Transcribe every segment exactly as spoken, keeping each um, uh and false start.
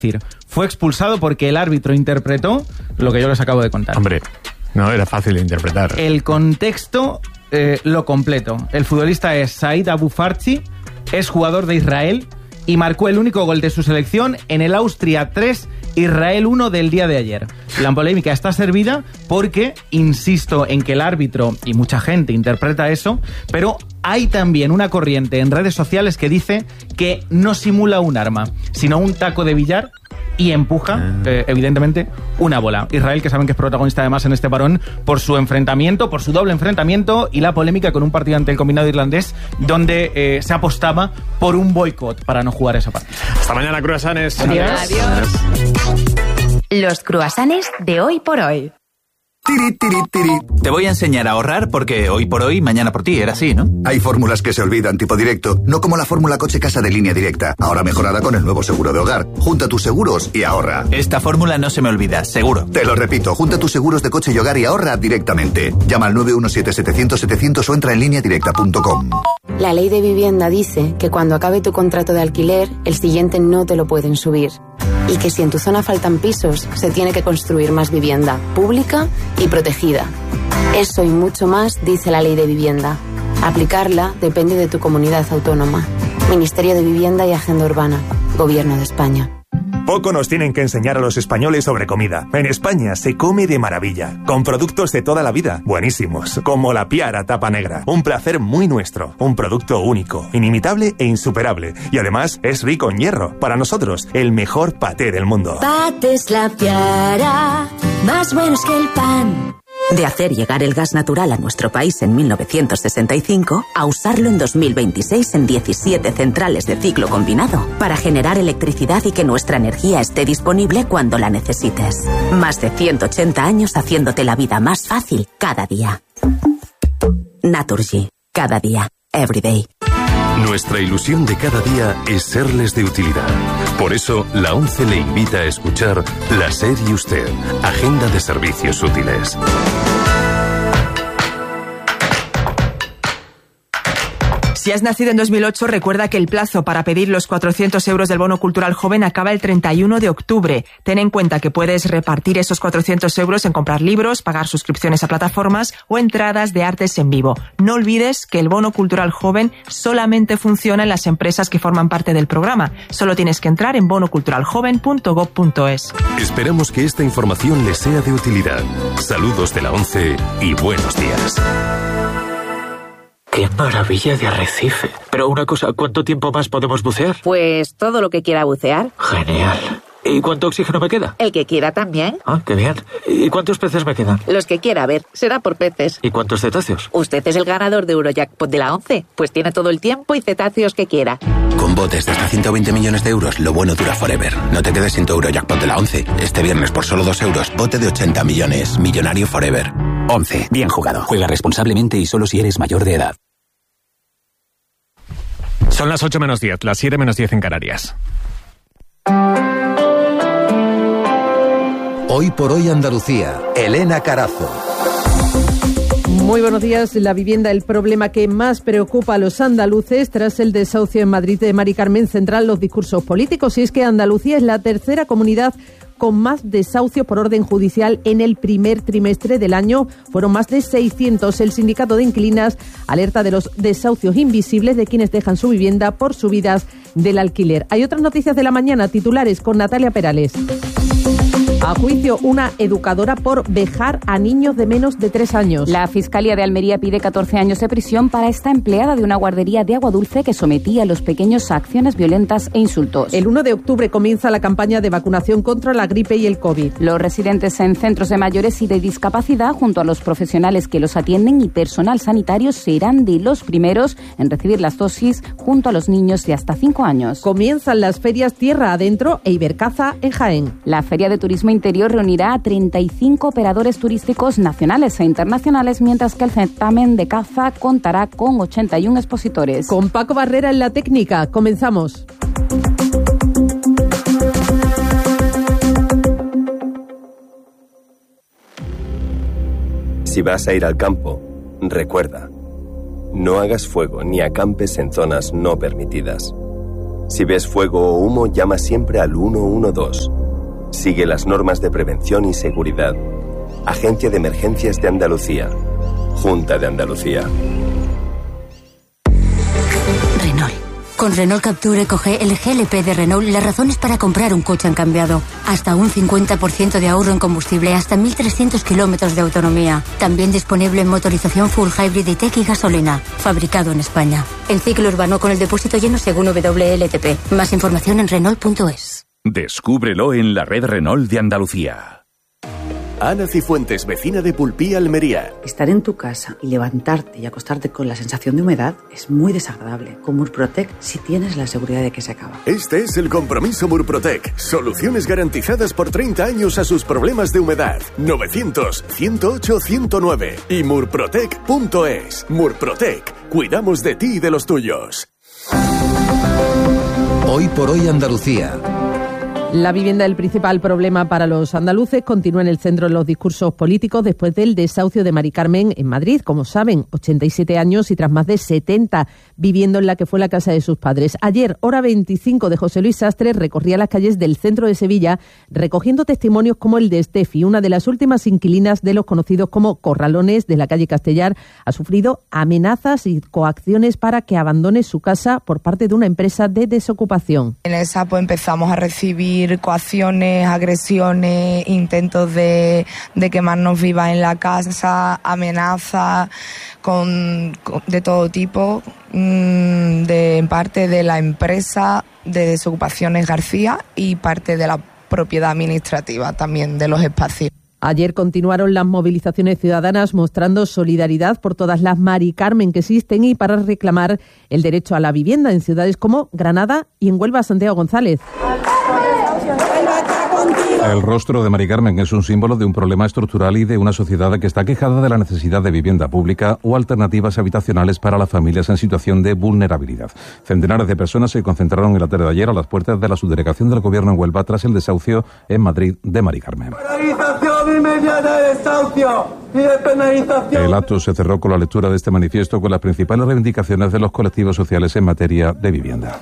decir, fue expulsado porque el árbitro interpretó lo que yo les acabo de contar. Hombre, no era fácil de interpretar. El contexto eh, lo completo. El futbolista es Said Abu Farchi, es jugador de Israel y marcó el único gol de su selección en el Austria tres, Israel uno del día de ayer. La polémica está servida porque, insisto en que el árbitro, y mucha gente interpreta eso, pero hay también una corriente en redes sociales que dice que no simula un arma, sino un taco de billar y empuja, eh, evidentemente, una bola. Israel, que saben que es protagonista además en este parón por su enfrentamiento, por su doble enfrentamiento y la polémica con un partido ante el combinado irlandés donde eh, se apostaba por un boicot para no jugar esa partida. Hasta mañana, cruasanes. Adiós. Adiós. Los cruasanes de hoy por hoy. Tiri, tiri, tiri. Te voy a enseñar a ahorrar porque hoy por hoy, mañana por ti, era así, ¿no? Hay fórmulas que se olvidan, tipo directo, no como la fórmula coche casa de Línea Directa, ahora mejorada con el nuevo seguro de hogar. Junta tus seguros y ahorra. Esta fórmula no se me olvida, seguro. Te lo repito, junta tus seguros de coche y hogar y ahorra directamente. Llama al nueve uno siete, setecientos, setecientos o entra en línea directa punto com. La ley de vivienda dice que cuando acabe tu contrato de alquiler, el siguiente no te lo pueden subir. Y que si en tu zona faltan pisos, se tiene que construir más vivienda, pública y protegida. Eso y mucho más dice la ley de vivienda. Aplicarla depende de tu comunidad autónoma. Ministerio de Vivienda y Agenda Urbana. Gobierno de España. Poco nos tienen que enseñar a los españoles sobre comida. En España se come de maravilla, con productos de toda la vida, buenísimos, como la Piara tapa negra. Un placer muy nuestro, un producto único, inimitable e insuperable. Y además es rico en hierro. Para nosotros, el mejor paté del mundo. Patés La Piara, más buenos que el pan. De hacer llegar el gas natural a nuestro país en mil novecientos sesenta y cinco a usarlo en dos mil veintiséis en diecisiete centrales de ciclo combinado para generar electricidad y que nuestra energía esté disponible cuando la necesites. Más de ciento ochenta años haciéndote la vida más fácil cada día. Naturgy. Cada día. Every day. Nuestra ilusión de cada día es serles de utilidad. Por eso, la ONCE le invita a escuchar La SER y Usted, Agenda de Servicios Útiles. Si has nacido en dos mil ocho, recuerda que el plazo para pedir los cuatrocientos euros del bono cultural joven acaba el treinta y uno de octubre. Ten en cuenta que puedes repartir esos cuatrocientos euros en comprar libros, pagar suscripciones a plataformas o entradas de artes en vivo. No olvides que el bono cultural joven solamente funciona en las empresas que forman parte del programa. Solo tienes que entrar en bono cultural joven punto gob punto es. Esperamos que esta información les sea de utilidad. Saludos de la ONCE y buenos días. ¡Qué maravilla de arrecife! Pero una cosa, ¿cuánto tiempo más podemos bucear? Pues todo lo que quiera bucear. Genial. ¿Y cuánto oxígeno me queda? El que quiera también. Ah, qué bien. ¿Y cuántos peces me quedan? Los que quiera, a ver, será por peces. ¿Y cuántos cetáceos? Usted es el ganador de Eurojackpot de la ONCE, pues tiene todo el tiempo y cetáceos que quiera. Con botes de hasta ciento veinte millones de euros, lo bueno dura forever. No te quedes sin tu Eurojackpot de la ONCE. Este viernes por solo dos euros, bote de ochenta millones. Millonario forever. ONCE. Bien jugado. Juega responsablemente y solo si eres mayor de edad. Son las ocho menos diez, las siete menos diez en Canarias. Hoy por hoy Andalucía, Elena Carazo. Muy buenos días. La vivienda, el problema que más preocupa a los andaluces tras el desahucio en Madrid de Mari Carmen, central los discursos políticos. Y es que Andalucía es la tercera comunidad con más desahucios por orden judicial en el primer trimestre del año. Fueron más de seiscientos. El sindicato de inquilinas alerta de los desahucios invisibles de quienes dejan su vivienda por subidas del alquiler. Hay otras noticias de la mañana, titulares con Natalia Perales. A juicio una educadora por vejar a niños de menos de tres años. La Fiscalía de Almería pide catorce años de prisión para esta empleada de una guardería de Agua Dulce que sometía a los pequeños a acciones violentas e insultos. El uno de octubre comienza la campaña de vacunación contra la gripe y el COVID. Los residentes en centros de mayores y de discapacidad, junto a los profesionales que los atienden y personal sanitario, serán de los primeros en recibir las dosis junto a los niños de hasta cinco años. Comienzan las ferias Tierra Adentro e Ibercaza en Jaén. La Feria de Turismo Interior reunirá a treinta y cinco operadores turísticos nacionales e internacionales, mientras que el certamen de caza contará con ochenta y uno expositores. Con Paco Barrera en la técnica, comenzamos. Si vas a ir al campo, recuerda, no hagas fuego ni acampes en zonas no permitidas. Si ves fuego o humo, llama siempre al uno uno dos. Sigue las normas de prevención y seguridad. Agencia de Emergencias de Andalucía. Junta de Andalucía. Renault. Con Renault Capture coge el G L P de Renault, las razones para comprar un coche han cambiado. Hasta un cincuenta por ciento de ahorro en combustible, hasta mil trescientos kilómetros de autonomía. También disponible en motorización full hybrid y tech y gasolina. Fabricado en España. El ciclo urbano con el depósito lleno según W L T P. Más información en Renault punto es. Descúbrelo en la red Renault de Andalucía. Ana Cifuentes, vecina de Pulpí, Almería. Estar en tu casa y levantarte y acostarte con la sensación de humedad es muy desagradable. Con Murprotec sí tienes la seguridad de que se acaba. Este es el compromiso Murprotec. Soluciones garantizadas por treinta años a sus problemas de humedad. novecientos, ciento ocho, ciento nueve y murprotec punto es. Murprotec. Cuidamos de ti y de los tuyos. Hoy por hoy Andalucía. La vivienda, el principal problema para los andaluces, continúa en el centro de los discursos políticos después del desahucio de Mari Carmen en Madrid. Como saben, ochenta y siete años y tras más de setenta viviendo en la que fue la casa de sus padres. Ayer, hora veinticinco de José Luis Sastre, recorría las calles del centro de Sevilla recogiendo testimonios como el de Estefi, una de las últimas inquilinas de los conocidos como corralones de la calle Castellar. Ha sufrido amenazas y coacciones para que abandone su casa por parte de una empresa de desocupación. En esa pues empezamos a recibir coacciones, agresiones, intentos de, de quemarnos vivas en la casa, amenazas con, con, de todo tipo, mmm, de parte de la empresa de Desocupaciones García y parte de la propiedad administrativa también de los espacios. Ayer continuaron las movilizaciones ciudadanas mostrando solidaridad por todas las Mari Carmen que existen y para reclamar el derecho a la vivienda en ciudades como Granada y en Huelva. Santiago González. El rostro de Mari Carmen es un símbolo de un problema estructural y de una sociedad que está quejada de la necesidad de vivienda pública o alternativas habitacionales para las familias en situación de vulnerabilidad. Centenares de personas se concentraron en la tarde de ayer a las puertas de la subdelegación del Gobierno en Huelva tras el desahucio en Madrid de Mari Carmen. Penalización inmediata de desahucio y de penalización. El acto se cerró con la lectura de este manifiesto con las principales reivindicaciones de los colectivos sociales en materia de vivienda.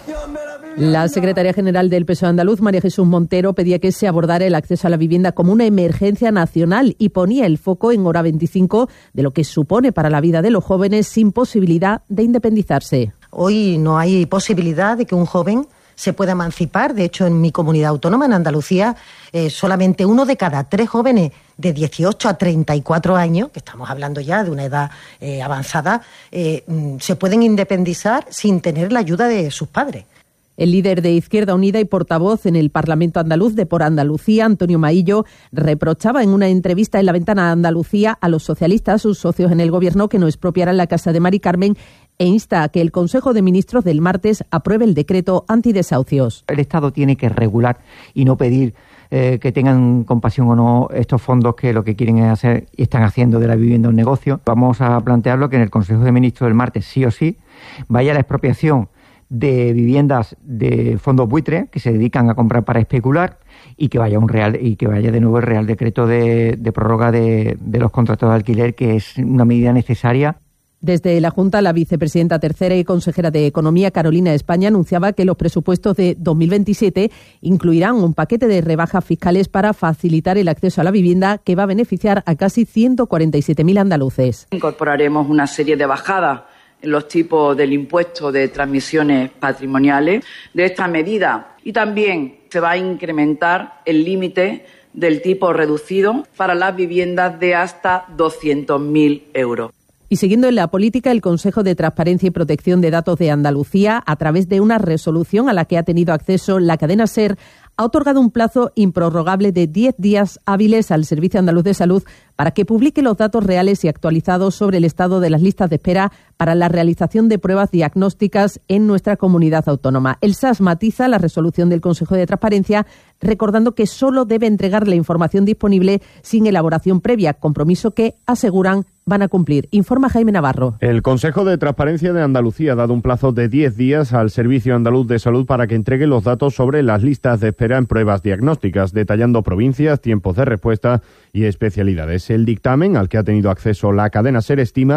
La secretaria general del P S O E andaluz, María Jesús Montero, pedía que se abordara el acceso a la vivienda como una emergencia nacional y ponía el foco en hora veinticinco de lo que supone para la vida de los jóvenes sin posibilidad de independizarse. Hoy no hay posibilidad de que un joven se pueda emancipar. De hecho, en mi comunidad autónoma, en Andalucía, eh, solamente uno de cada tres jóvenes de dieciocho a treinta y cuatro años, que estamos hablando ya de una edad eh, avanzada, eh, se pueden independizar sin tener la ayuda de sus padres. El líder de Izquierda Unida y portavoz en el Parlamento andaluz de Por Andalucía, Antonio Maillo, reprochaba en una entrevista en La Ventana de Andalucía a los socialistas, sus socios en el Gobierno, que no expropiaran la casa de Mari Carmen e insta a que el Consejo de Ministros del martes apruebe el decreto antidesahucios. El Estado tiene que regular y no pedir eh, que tengan compasión o no estos fondos que lo que quieren es hacer y están haciendo de la vivienda un negocio. Vamos a plantearlo que en el Consejo de Ministros del martes sí o sí vaya la expropiación de viviendas de fondos buitre que se dedican a comprar para especular y que vaya un real y que vaya de nuevo el Real Decreto de, de prórroga de, de los contratos de alquiler, que es una medida necesaria. Desde la Junta, la vicepresidenta tercera y consejera de Economía, Carolina España, anunciaba que los presupuestos de dos mil veintisiete incluirán un paquete de rebajas fiscales para facilitar el acceso a la vivienda que va a beneficiar a casi ciento cuarenta y siete mil andaluces. Incorporaremos una serie de bajadas en los tipos del impuesto de transmisiones patrimoniales de esta medida y también se va a incrementar el límite del tipo reducido para las viviendas de hasta doscientos mil euros. Y siguiendo en la política, el Consejo de Transparencia y Protección de Datos de Andalucía, a través de una resolución a la que ha tenido acceso la cadena SER, ha otorgado un plazo improrrogable de diez días hábiles al Servicio Andaluz de Salud para que publique los datos reales y actualizados sobre el estado de las listas de espera para la realización de pruebas diagnósticas en nuestra comunidad autónoma. El S A S matiza la resolución del Consejo de Transparencia, recordando que solo debe entregar la información disponible sin elaboración previa, compromiso que, aseguran, van a cumplir. Informa Jaime Navarro. El Consejo de Transparencia de Andalucía ha dado un plazo de diez días al Servicio Andaluz de Salud para que entregue los datos sobre las listas de espera en pruebas diagnósticas, detallando provincias, tiempos de respuesta y especialidades. El dictamen, al que ha tenido acceso la cadena SER, estima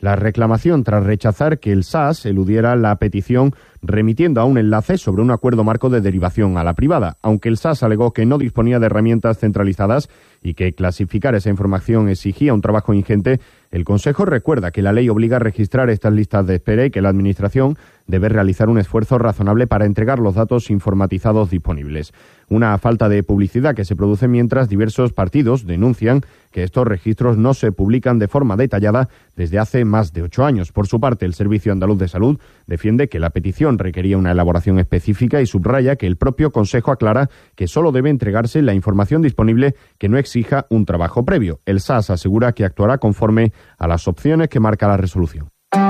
la reclamación tras rechazar que el S A S eludiera la petición remitiendo a un enlace sobre un acuerdo marco de derivación a la privada. Aunque el S A S alegó que no disponía de herramientas centralizadas y que clasificar esa información exigía un trabajo ingente, el Consejo recuerda que la ley obliga a registrar estas listas de espera y que la Administración debe realizar un esfuerzo razonable para entregar los datos informatizados disponibles. Una falta de publicidad que se produce mientras diversos partidos denuncian que estos registros no se publican de forma detallada desde hace más de ocho años. Por su parte, el Servicio Andaluz de Salud defiende que la petición requería una elaboración específica y subraya que el propio Consejo aclara que solo debe entregarse la información disponible que no exija un trabajo previo. El S A S asegura que actuará conforme a las opciones que marca la resolución.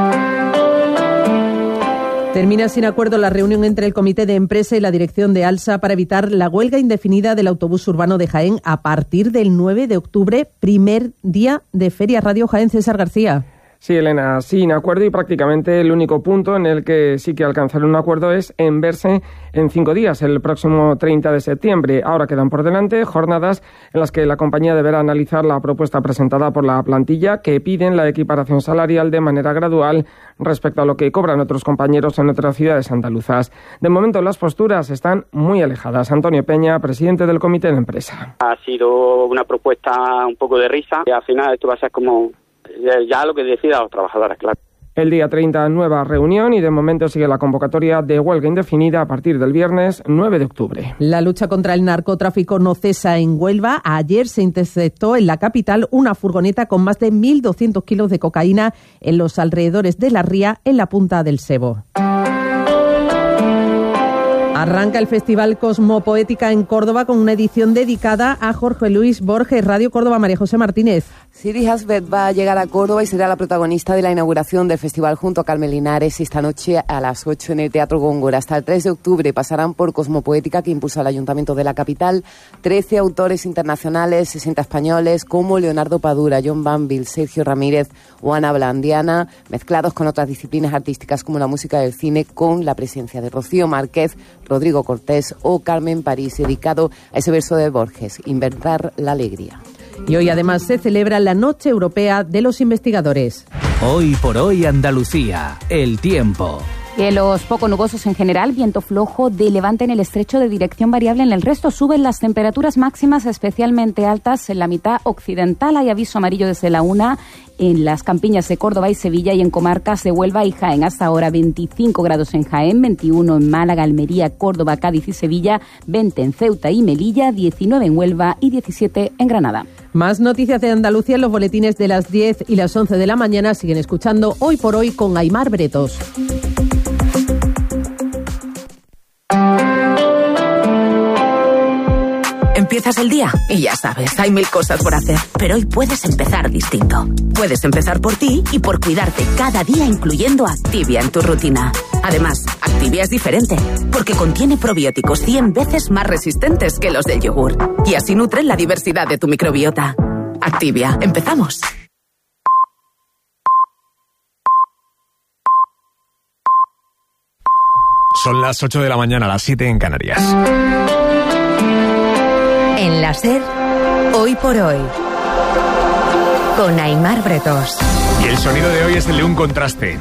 Termina sin acuerdo la reunión entre el Comité de Empresa y la dirección de ALSA para evitar la huelga indefinida del autobús urbano de Jaén a partir del nueve de octubre, primer día de Feria Radio Jaén. César García. Sí, Elena, sin acuerdo, y prácticamente el único punto en el que sí que alcanzar un acuerdo es en verse en cinco días, el próximo treinta de septiembre. Ahora quedan por delante jornadas en las que la compañía deberá analizar la propuesta presentada por la plantilla, que piden la equiparación salarial de manera gradual respecto a lo que cobran otros compañeros en otras ciudades andaluzas. De momento las posturas están muy alejadas. Antonio Peña, presidente del Comité de Empresa. Ha sido una propuesta un poco de risa y al final esto va a ser como ya lo que decidan los trabajadores, claro. El día treinta, nueva reunión, y de momento sigue la convocatoria de huelga indefinida a partir del viernes nueve de octubre. La lucha contra el narcotráfico no cesa en Huelva. Ayer se interceptó en la capital una furgoneta con más de mil doscientos kilos de cocaína en los alrededores de La Ría, en la punta del Sebo. Arranca el Festival Cosmopoética en Córdoba con una edición dedicada a Jorge Luis Borges. Radio Córdoba, María José Martínez. Siri Hasbet va a llegar a Córdoba y será la protagonista de la inauguración del festival junto a Carmen Linares esta noche a las ocho en el Teatro Góngora. Hasta el tres de octubre pasarán por Cosmopoética, que impulsa el Ayuntamiento de la capital, trece autores internacionales, sesenta españoles, como Leonardo Padura, John Banville, Sergio Ramírez o Ana Blandiana, mezclados con otras disciplinas artísticas como la música del cine, con la presencia de Rocío Márquez, Rodrigo Cortés o Carmen París, dedicado a ese verso de Borges, inventar la alegría. Y hoy además se celebra la Noche Europea de los Investigadores. Hoy por hoy Andalucía, el tiempo. Cielos poco nubosos en general, viento flojo de levante en el estrecho, de dirección variable en el resto. Suben las temperaturas máximas especialmente altas en la mitad occidental. Hay aviso amarillo desde la una en las campiñas de Córdoba y Sevilla, y en comarcas de Huelva y Jaén. Hasta ahora veinticinco grados en Jaén, veintiuno en Málaga, Almería, Córdoba, Cádiz y Sevilla, veinte en Ceuta y Melilla, diecinueve en Huelva y diecisiete en Granada. Más noticias de Andalucía en los boletines de las diez y las once de la mañana. Siguen escuchando Hoy por Hoy con Aimar Bretos. Empiezas el día y ya sabes, hay mil cosas por hacer. Pero hoy puedes empezar distinto. Puedes empezar por ti y por cuidarte cada día, incluyendo Activia en tu rutina. Además, Activia es diferente, porque contiene probióticos cien veces más resistentes que los del yogur. Y así nutren la diversidad de tu microbiota. Activia, empezamos. Son las ocho de la mañana, las siete en Canarias. En la SER, Hoy por Hoy, con Aimar Bretos. Y el sonido de hoy es el de un contraste.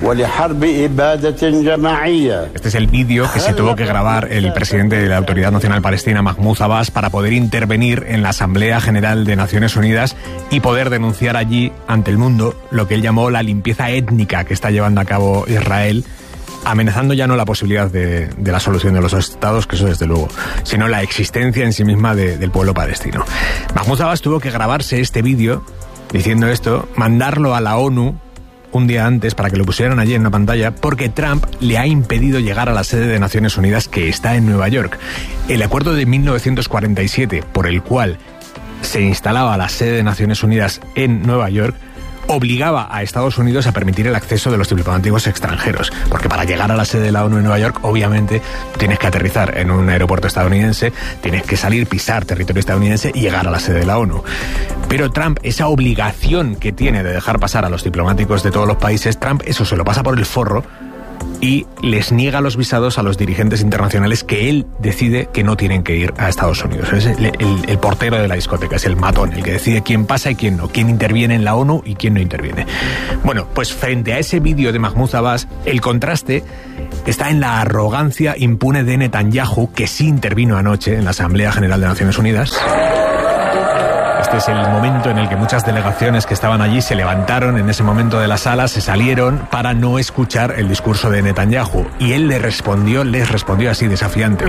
Este es el vídeo que se tuvo que grabar el presidente de la Autoridad Nacional Palestina, Mahmoud Abbas, para poder intervenir en la Asamblea General de Naciones Unidas y poder denunciar allí ante el mundo lo que él llamó la limpieza étnica que está llevando a cabo Israel, amenazando ya no la posibilidad de, de la solución de los dos estados, que eso desde luego, sino la existencia en sí misma de, del pueblo palestino. Mahmoud Abbas tuvo que grabarse este vídeo diciendo esto, mandarlo a la ONU un día antes para que lo pusieran allí en una pantalla, porque Trump le ha impedido llegar a la sede de Naciones Unidas, que está en Nueva York. El acuerdo de mil novecientos cuarenta y siete, por el cual se instalaba la sede de Naciones Unidas en Nueva York, obligaba a Estados Unidos a permitir el acceso de los diplomáticos extranjeros, porque para llegar a la sede de la ONU en Nueva York, obviamente, tienes que aterrizar en un aeropuerto estadounidense, tienes que salir, pisar territorio estadounidense y llegar a la sede de la ONU. Pero Trump, esa obligación que tiene de dejar pasar a los diplomáticos de todos los países, Trump eso se lo pasa por el forro y les niega los visados a los dirigentes internacionales que él decide que no tienen que ir a Estados Unidos. Es el, el, el portero de la discoteca, es el matón, el que decide quién pasa y quién no, quién interviene en la ONU y quién no interviene. Bueno, pues frente a ese vídeo de Mahmoud Abbas, el contraste está en la arrogancia impune de Netanyahu, que sí intervino anoche en la Asamblea General de Naciones Unidas. Este es el momento en el que muchas delegaciones que estaban allí se levantaron en ese momento de la sala, se salieron para no escuchar el discurso de Netanyahu. Y él le respondió, les respondió así desafiante.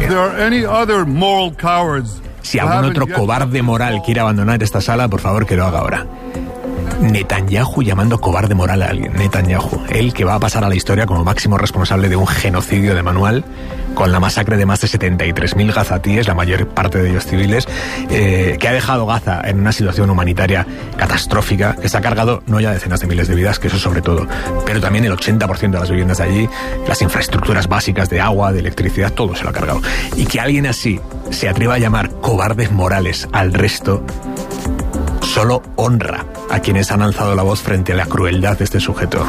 Si algún otro cobarde moral quiere abandonar esta sala, por favor que lo haga ahora. Netanyahu llamando cobarde moral a alguien. Netanyahu, él que va a pasar a la historia como máximo responsable de un genocidio de manual, con la masacre de más de setenta y tres mil gazatíes, la mayor parte de ellos civiles, eh, que ha dejado Gaza en una situación humanitaria catastrófica, que se ha cargado no ya decenas de miles de vidas, que eso sobre todo, pero también el ochenta por ciento de las viviendas de allí, las infraestructuras básicas de agua, de electricidad, todo se lo ha cargado. Y que alguien así se atreva a llamar cobardes morales al resto, solo honra a quienes han alzado la voz frente a la crueldad de este sujeto.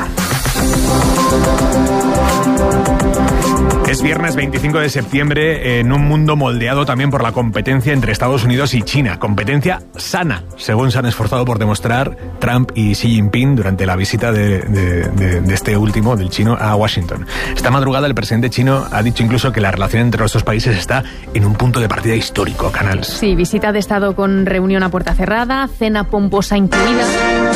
Es viernes veinticinco de septiembre en un mundo moldeado también por la competencia entre Estados Unidos y China. Competencia sana, según se han esforzado por demostrar Trump y Xi Jinping durante la visita de, de, de, de este último, del chino, a Washington. Esta madrugada el presidente chino ha dicho incluso que la relación entre los dos países está en un punto de partida histórico. Canals. Sí, visita de Estado con reunión a puerta cerrada, cena pomposa incluida,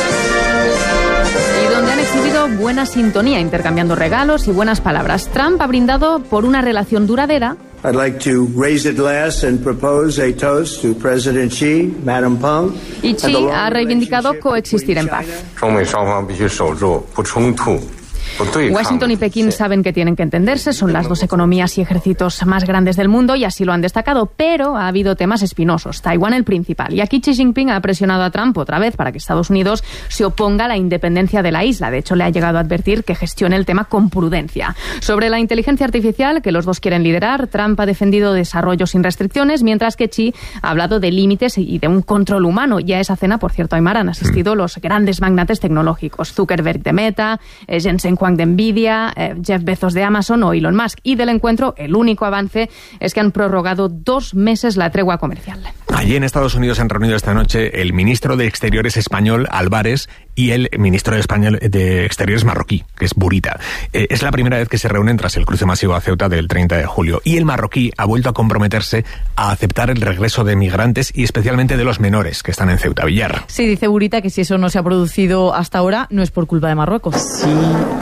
donde han exhibido buena sintonía, intercambiando regalos y buenas palabras. Trump ha brindado por una relación duradera. I'd like to raise a glass and propose a toast to President Xi, Madam Peng. Y Xi ha reivindicado coexistir en paz. Washington y Pekín saben que tienen que entenderse, son las dos economías y ejércitos más grandes del mundo y así lo han destacado, pero ha habido temas espinosos, Taiwán el principal. Y aquí Xi Jinping ha presionado a Trump otra vez para que Estados Unidos se oponga a la independencia de la isla. De hecho, le ha llegado a advertir que gestione el tema con prudencia. Sobre la inteligencia artificial, que los dos quieren liderar, Trump ha defendido desarrollo sin restricciones, mientras que Xi ha hablado de límites y de un control humano. Y a esa cena, por cierto, Aymar, han asistido los grandes magnates tecnológicos, Zuckerberg de Meta, Jensen Huang de Nvidia, eh, Jeff Bezos de Amazon o Elon Musk. Y del encuentro, el único avance es que han prorrogado dos meses la tregua comercial. Allí en Estados Unidos se han reunido esta noche el ministro de Exteriores español, Álvarez, y el ministro de, español, de Exteriores marroquí, que es Burita. Eh, es la primera vez que se reúnen tras el cruce masivo a Ceuta del treinta de julio. Y el marroquí ha vuelto a comprometerse a aceptar el regreso de migrantes y especialmente de los menores que están en Ceuta. Villar. Sí, dice Burita que si eso no se ha producido hasta ahora, no es por culpa de Marruecos. Sí.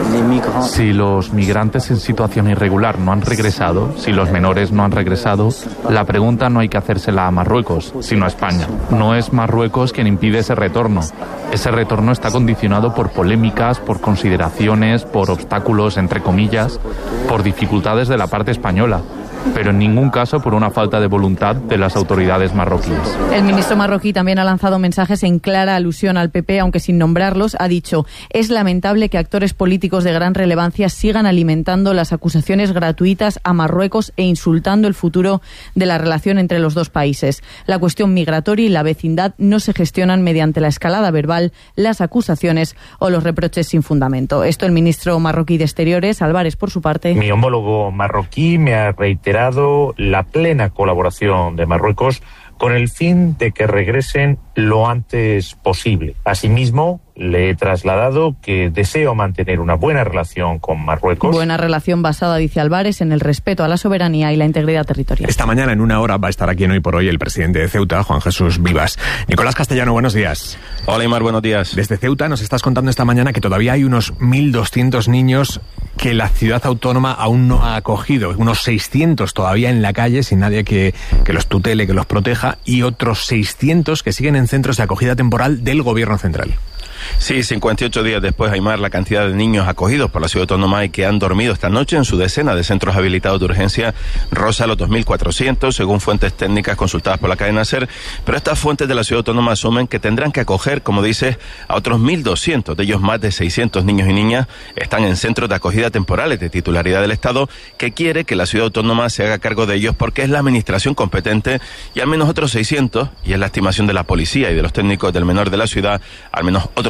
Si los migrantes en situación irregular no han regresado, si los menores no han regresado, la pregunta no hay que hacérsela a Marruecos, sino a España. No es Marruecos quien impide ese retorno. Ese retorno está condicionado por polémicas, por consideraciones, por obstáculos, entre comillas, por dificultades de la parte española, pero en ningún caso por una falta de voluntad de las autoridades marroquíes. El ministro marroquí también ha lanzado mensajes en clara alusión al P P, aunque sin nombrarlos. Ha dicho: es lamentable que actores políticos de gran relevancia sigan alimentando las acusaciones gratuitas a Marruecos e insultando el futuro de la relación entre los dos países. La cuestión migratoria y la vecindad no se gestionan mediante la escalada verbal, las acusaciones o los reproches sin fundamento. Esto el ministro marroquí de Exteriores, Álvarez, por su parte. Mi homólogo marroquí me ha reiterado la plena colaboración de Marruecos con el fin de que regresen lo antes posible. Asimismo, le he trasladado que deseo mantener una buena relación con Marruecos. Buena relación basada, dice Álvarez, en el respeto a la soberanía y la integridad territorial. Esta mañana, en una hora, va a estar aquí en Hoy por Hoy el presidente de Ceuta, Juan Jesús Vivas. Nicolás Castellano, buenos días. Hola, Aymar, buenos días. Desde Ceuta nos estás contando esta mañana que todavía hay unos mil doscientos niños que la ciudad autónoma aún no ha acogido. Unos seiscientos todavía en la calle sin nadie que, que los tutele, que los proteja, y otros seiscientos que siguen en centros de acogida temporal del gobierno central. Sí, cincuenta y ocho días después, Aymar, la cantidad de niños acogidos por la ciudad autónoma y que han dormido esta noche en su decena de centros habilitados de urgencia roza los dos mil cuatrocientos, según fuentes técnicas consultadas por la cadena SER, pero estas fuentes de la ciudad autónoma asumen que tendrán que acoger, como dices, a otros mil doscientos, de ellos más de seiscientos niños y niñas están en centros de acogida temporales de titularidad del Estado, que quiere que la ciudad autónoma se haga cargo de ellos porque es la administración competente, y al menos otros seiscientos, y es la estimación de la policía y de los técnicos del menor de la ciudad, al menos otros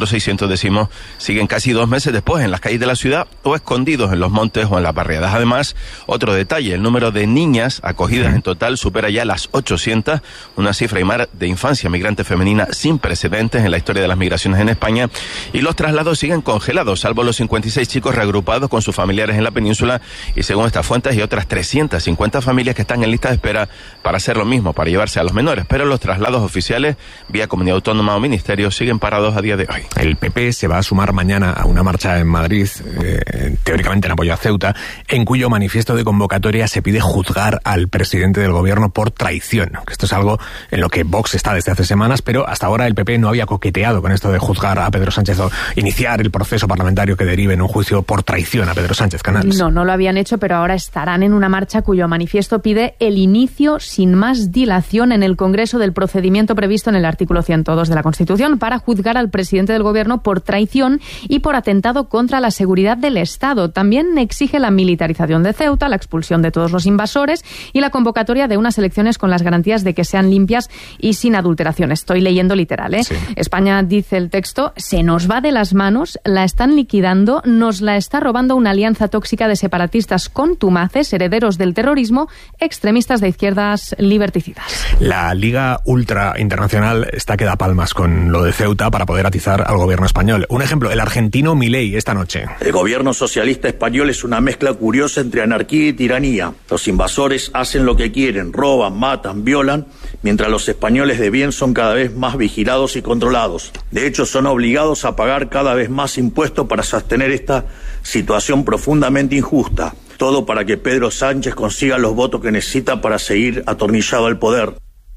Los seiscientos décimos siguen casi dos meses después en las calles de la ciudad o escondidos en los montes o en las barriadas. Además, otro detalle, el número de niñas acogidas en total supera ya las ochocientas, una cifra Aymar de infancia migrante femenina sin precedentes en la historia de las migraciones en España, y los traslados siguen congelados, salvo los cincuenta y seis chicos reagrupados con sus familiares en la península, y según estas fuentes hay otras trescientas cincuenta familias que están en lista de espera para hacer lo mismo, para llevarse a los menores, pero los traslados oficiales vía comunidad autónoma o ministerio siguen parados a día de hoy. El P P se va a sumar mañana a una marcha en Madrid, eh, teóricamente en apoyo a Ceuta, en cuyo manifiesto de convocatoria se pide juzgar al presidente del gobierno por traición. Esto es algo en lo que Vox está desde hace semanas, pero hasta ahora el P P no había coqueteado con esto de juzgar a Pedro Sánchez o iniciar el proceso parlamentario que derive en un juicio por traición a Pedro Sánchez Canals. No, no lo habían hecho, pero ahora estarán en una marcha cuyo manifiesto pide el inicio sin más dilación en el Congreso del procedimiento previsto en el artículo ciento dos de la Constitución para juzgar al presidente del gobierno por traición y por atentado contra la seguridad del Estado. También exige la militarización de Ceuta, la expulsión de todos los invasores y la convocatoria de unas elecciones con las garantías de que sean limpias y sin adulteración. Estoy leyendo literal, ¿eh? Sí. España, dice el texto, se nos va de las manos, la están liquidando, nos la está robando una alianza tóxica de separatistas contumaces, herederos del terrorismo, extremistas de izquierdas liberticidas. La Liga Ultra Internacional está que da palmas con lo de Ceuta para poder atizar al gobierno español. Un ejemplo, el argentino Milei esta noche. El gobierno socialista español es una mezcla curiosa entre anarquía y tiranía. Los invasores hacen lo que quieren, roban, matan, violan, mientras los españoles de bien son cada vez más vigilados y controlados. De hecho, son obligados a pagar cada vez más impuestos para sostener esta situación profundamente injusta. Todo para que Pedro Sánchez consiga los votos que necesita para seguir atornillado al poder.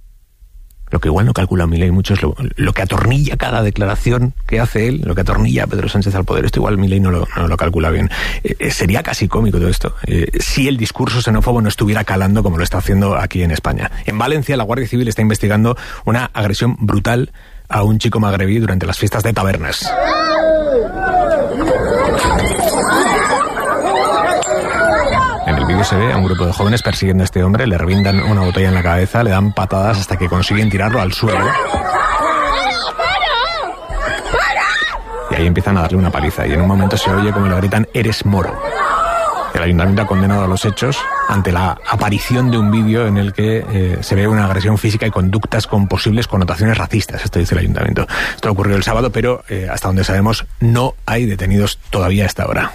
Lo que igual no calcula Milei mucho es lo, lo que atornilla cada declaración que hace él, lo que atornilla a Pedro Sánchez al poder. Esto igual Milei no lo, no lo calcula bien. Eh, sería casi cómico todo esto, eh, si el discurso xenófobo no estuviera calando como lo está haciendo aquí en España. En Valencia, la Guardia Civil está investigando una agresión brutal a un chico magrebí durante las fiestas de tabernas. En el vídeo se ve a un grupo de jóvenes persiguiendo a este hombre, le revientan una botella en la cabeza, le dan patadas hasta que consiguen tirarlo al suelo. Y ahí empiezan a darle una paliza y en un momento se oye como le gritan «Eres moro». El ayuntamiento ha condenado a los hechos ante la aparición de un vídeo en el que eh, se ve una agresión física y conductas con posibles connotaciones racistas. Esto dice el ayuntamiento. Esto ocurrió el sábado, pero eh, hasta donde sabemos no hay detenidos todavía a esta hora.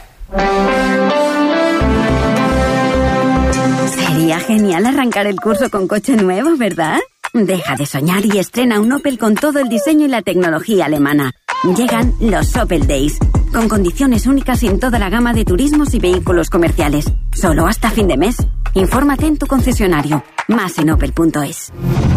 Sería genial arrancar el curso con coche nuevo, ¿verdad? Deja de soñar y estrena un Opel con todo el diseño y la tecnología alemana. Llegan los Opel Days, con condiciones únicas en toda la gama de turismos y vehículos comerciales. Solo hasta fin de mes. Infórmate en tu concesionario. Más en opel punto es.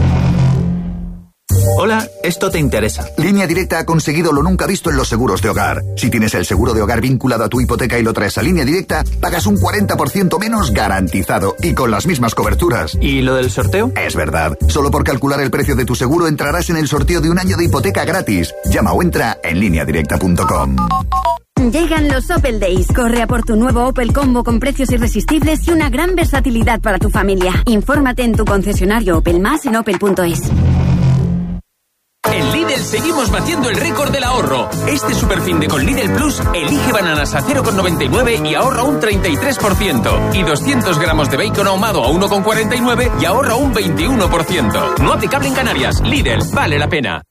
Hola, esto te interesa. Línea Directa ha conseguido lo nunca visto en los seguros de hogar. Si tienes el seguro de hogar vinculado a tu hipoteca y lo traes a Línea Directa, pagas un cuarenta por ciento menos garantizado y con las mismas coberturas. ¿Y lo del sorteo? Es verdad. Solo por calcular el precio de tu seguro entrarás en el sorteo de un año de hipoteca gratis. Llama o entra en línea directa punto com. Llegan los Opel Days. Corre a por tu nuevo Opel Combo con precios irresistibles y una gran versatilidad para tu familia. Infórmate en tu concesionario Opel Más en opel punto es. En Lidl seguimos batiendo el récord del ahorro. Este superfin de con Lidl Plus, elige bananas a cero coma noventa y nueve y ahorra un treinta y tres por ciento. Y doscientos gramos de bacon ahumado a uno coma cuarenta y nueve y ahorra un veintiuno por ciento. No aplicable en Canarias. Lidl, vale la pena.